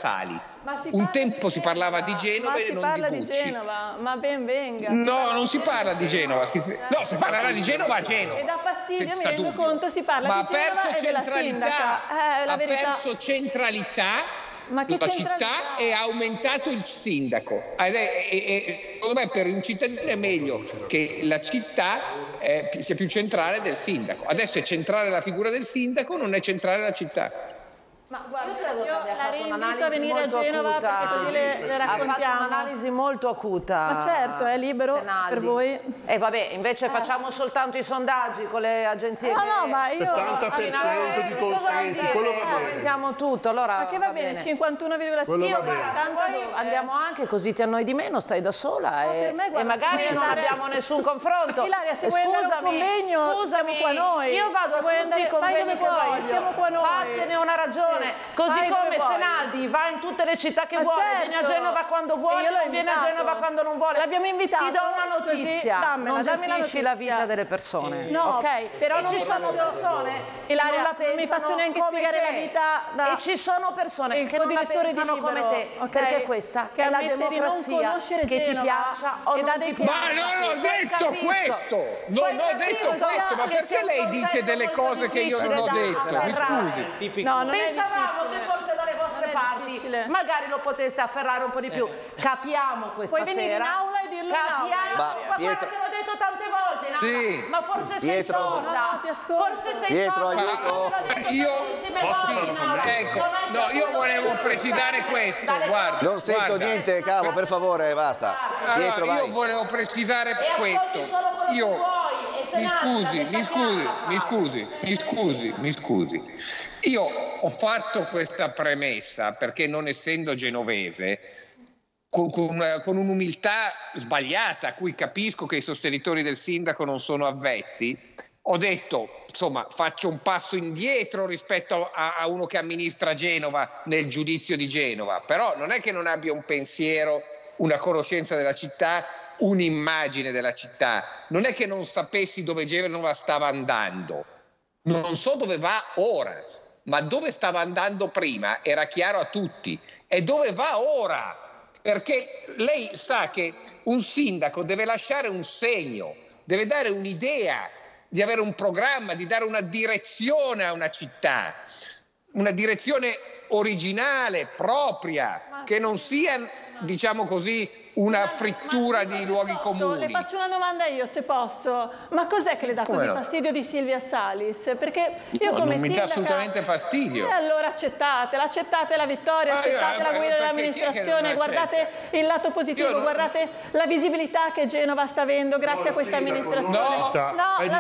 Salis. Un tempo si parlava di Genova e non di Bucci. Ma si parla di Genova, ma ben venga. No, non si parla di Genova, si parlerà di Genova a Genova. E da fastidio, mi rendo conto, si parla di Genova e della sindaca. Ha perso centralità. La città è aumentato il sindaco. Secondo me per un cittadino è meglio che la città sia più centrale del sindaco. Adesso è centrale la figura del sindaco, non è centrale la città. Ma guarda, io credo che abbia fatto un'analisi a venire a Genova acuta. Perché così le raccontiamo. Ha fatto un'analisi molto acuta. Ma certo, è libero Senaldi. per voi. E vabbè, invece facciamo soltanto i sondaggi con le agenzie. No, ma io 70% di consensi, quello va bene. Commentiamo tutto, allora ma che va bene, 51,5. Io poi andiamo anche, così ti annoi di meno, stai da sola e magari non abbiamo nessun confronto. Ilaria, se vuoi andare a un convegno, siamo qua noi. Io vado a tutti i convegni che voglio. Siamo qua noi. Fattene una ragione. Così come Senaldi va in tutte le città che vuole, viene a Genova quando vuole, viene a Genova quando non vuole. L'abbiamo invitato. Ti do una notizia, non gestisci la vita delle persone, no, ok? Però ci sono persone, Ilaria, non non mi faccio neanche spiegare la vita e ci sono persone che non la pensano come te, perché questa è la democrazia, che ti piaccia o non ti piaccia. Ma non ho detto questo, non ho detto questo, ma perché lei dice delle cose che io non ho detto? Mi scusi. Pensavamo che forse dalle vostre parti magari lo poteste afferrare un po' di più. Capiamo questa sera. Puoi venire in aula e dirlo ma guarda, te l'ho detto tante volte in aula, sì. Ma forse sei sorda. Forse sei sorda. Io io volevo precisare questo, guarda. Non sento niente, cavo, per favore, basta. Pietro, vai. Io volevo precisare questo. Mi scusi. Io ho fatto questa premessa perché, non essendo genovese, con un'umiltà sbagliata, a cui capisco che i sostenitori del sindaco non sono avvezzi, ho detto, insomma, faccio un passo indietro rispetto a uno che amministra Genova nel giudizio di Genova, però non è che non abbia un pensiero, una conoscenza della città, un'immagine della città, non è che non sapessi dove Genova stava andando, non so dove va ora, ma dove stava andando prima era chiaro a tutti, e dove va ora, perché lei sa che un sindaco deve lasciare un segno, deve dare un'idea, di avere un programma, di dare una direzione a una città, una direzione originale, propria, che non sia, diciamo così, una frittura di luoghi comuni. Le faccio una domanda io, se posso. Ma cos'è che le dà così fastidio di Silvia Salis? Perché io come non mi sindaca... dà assolutamente fastidio. E allora accettate la vittoria, accettate la guida dell'amministrazione, guardate il lato positivo, guardate la visibilità che Genova sta avendo grazie a questa amministrazione. La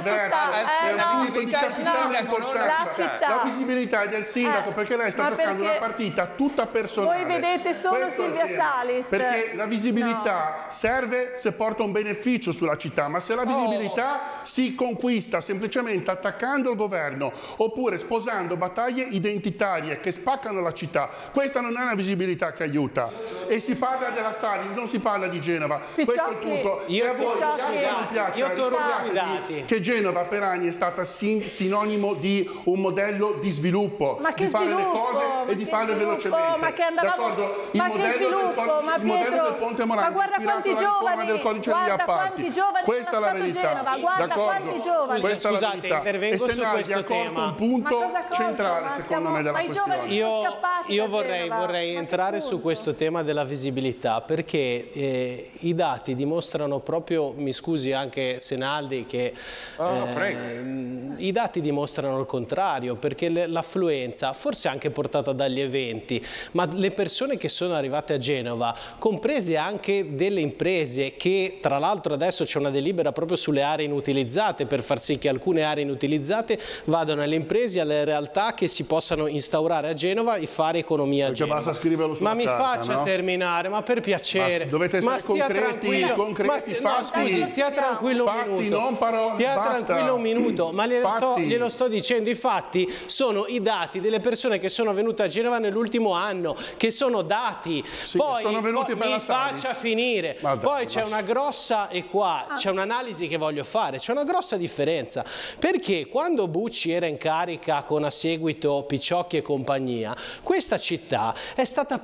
città. La visibilità è del sindaco, perché lei sta giocando una partita tutta personale. Voi vedete solo Silvia Salis. Perché la visibilità serve se porta un beneficio sulla città, ma se la visibilità si conquista semplicemente attaccando il governo oppure sposando battaglie identitarie che spaccano la città, questa non è una visibilità che aiuta. E si parla della Salis, non si parla di Genova. Questo è il punto. Io non piace che Genova per anni è stata sinonimo di un modello di sviluppo, di fare le cose e di farle velocemente. Ma che andavamo, il modello del Ponte Morandi, ma guarda quanti giovani, del codice degli appalti. Questa è la verità. Guarda quanti giovani. Questa è la verità. Intervengo su questo tema. Un punto centrale secondo me della questione. Io vorrei entrare su questo tema della visibilità, perché i dati dimostrano proprio, mi scusi anche Senaldi, che i dati dimostrano il contrario, perché l'affluenza, forse anche portata dagli eventi, ma le persone che sono arrivate a Genova, comprese anche delle imprese, che tra l'altro adesso c'è una delibera proprio sulle aree inutilizzate per far sì che alcune aree inutilizzate vadano alle imprese, alle realtà che si possano instaurare a Genova e fare economia a Genova. Basta scriverlo sulla ma mi carta, faccia no? termine, ma per piacere. Ma dovete essere concreti, fatti. Stia tranquillo un minuto. Non parole, stia tranquillo un minuto, ma glielo sto dicendo. I fatti sono i dati delle persone che sono venute a Genova nell'ultimo anno, che sono dati. Sì, poi sono venuti per la Salis. Faccia finire. Poi c'è una grossa, e qua c'è un'analisi che voglio fare, c'è una grossa differenza, perché quando Bucci era in carica con a seguito Picciocchi e compagnia, questa città è stata